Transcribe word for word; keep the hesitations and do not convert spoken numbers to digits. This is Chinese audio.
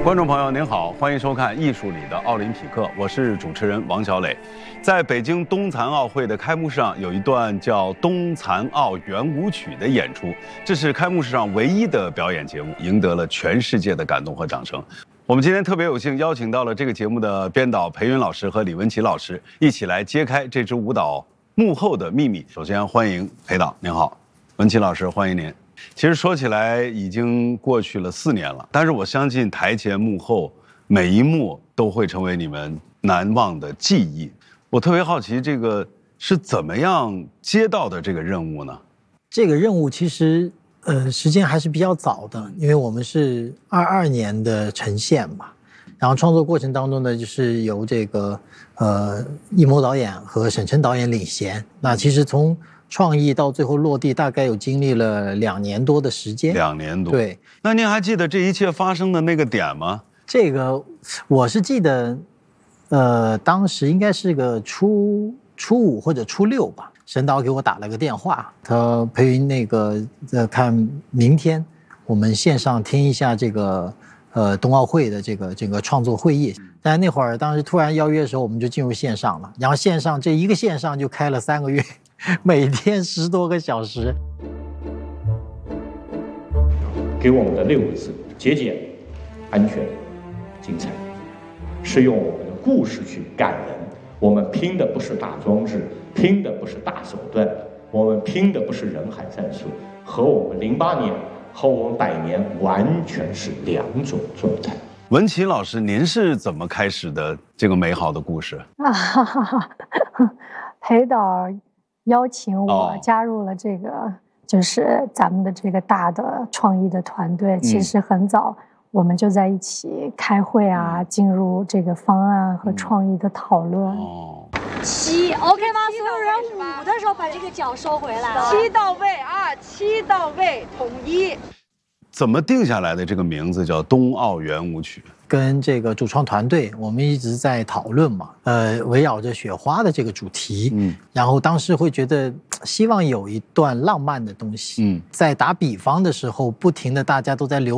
观众朋友您好，欢迎收看《艺术里的奥林匹克》，我是主持人王小磊。在北京冬残奥会的开幕式上，有一段叫《冬残奥圆舞曲》的演出，这是开幕式上唯一的表演节目，赢得了全世界的感动和掌声。我们今天特别有幸邀请到了这个节目的编导裴云老师和李文琪老师，一起来揭开这支舞蹈幕后的秘密。首先欢迎裴导，您好；文琪老师，欢迎您。其实说起来已经过去了四年了，但是我相信台前幕后每一幕都会成为你们难忘的记忆。我特别好奇，这个是怎么样接到的这个任务呢？ 这个任务其实呃时间还是比较早的，因为我们是二二年的呈现嘛，然后创作过程当中呢，就是由这个呃易谋导演和沈晨导演领衔。那其实从创意到最后落地，大概有经历了两年多的时间。 两年多。 对。 那您还记得这一切发生的那个点吗？ 这个我是记得，呃，当时应该是个初初五或者初六吧。沈导给我打了个电话，他裴云那个呃，看明天我们线上听一下这个呃冬奥会的这个这个创作会议。但那会儿当时突然邀约的时候，我们就进入线上了，然后线上这一个线上就开了三个月。每天十多个小时， 给我们的六个字：节俭、安全、精彩，是用我们的故事去感人。我们拼的不是大装置，拼的不是大手段，我们拼的不是人海战术，和我们零八年和我们百年完全是两种状态。 文琪老师，您是怎么开始的这个美好的故事啊？哈哈哈，裴导邀请我加入了这个，就是咱们的这个大的创意的团队。其实很早我们就在一起开会啊，进入这个方案和创意的讨论。 哦， 七 OK 吗？所有人舞的时候把这个脚收回来， 七到位啊，七到位，统一。 怎么定下来的这个名字叫冬奥圆舞曲？ 跟这个主创团队，我们一直在讨论嘛，呃，围绕着雪花的这个主题，嗯，然后当时会觉得希望有一段浪漫的东西，嗯，在打比方的时候，不停的大家都在流。